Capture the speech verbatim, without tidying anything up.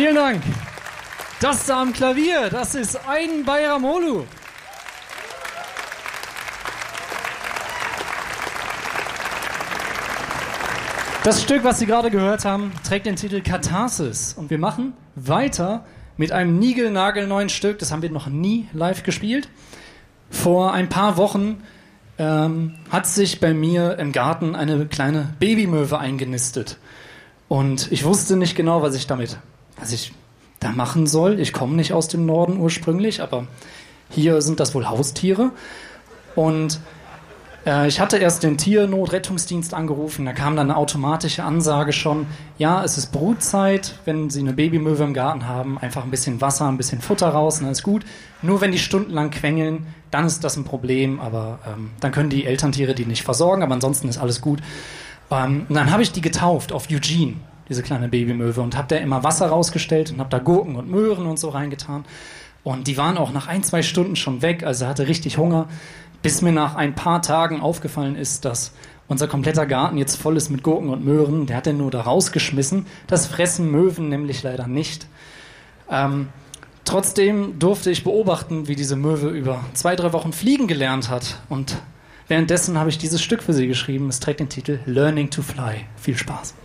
Vielen Dank. Das da am Klavier, das ist Aydin Bayramoglu. Das Stück, was Sie gerade gehört haben, trägt den Titel Katharsis. Und wir machen weiter mit einem niegelnagelneuen Stück. Das haben wir noch nie live gespielt. Vor ein paar Wochen ähm, hat sich bei mir im Garten eine kleine Babymöwe eingenistet. Und ich wusste nicht genau, was ich damit, was ich da machen soll. Ich komme nicht aus dem Norden ursprünglich, aber hier sind das wohl Haustiere. Und äh, ich hatte erst den Tiernotrettungsdienst angerufen. Da kam dann eine automatische Ansage schon, ja, es ist Brutzeit, wenn Sie eine Babymöwe im Garten haben, einfach ein bisschen Wasser, ein bisschen Futter raus, und dann ist gut. Nur wenn die stundenlang quengeln, dann ist das ein Problem, aber ähm, dann können die Elterntiere die nicht versorgen, aber ansonsten ist alles gut. Ähm, und dann habe ich die getauft auf Eugene, diese kleine Babymöwe, und habe da immer Wasser rausgestellt und habe da Gurken und Möhren und so reingetan. Und die waren auch nach ein, zwei Stunden schon weg, also hatte richtig Hunger, bis mir nach ein paar Tagen aufgefallen ist, dass unser kompletter Garten jetzt voll ist mit Gurken und Möhren. Der hat den nur da rausgeschmissen. Das fressen Möwen nämlich leider nicht. Ähm, trotzdem durfte ich beobachten, wie diese Möwe über zwei, drei Wochen fliegen gelernt hat. Und währenddessen habe ich dieses Stück für Sie geschrieben. Es trägt den Titel Learning to Fly. Viel Spaß.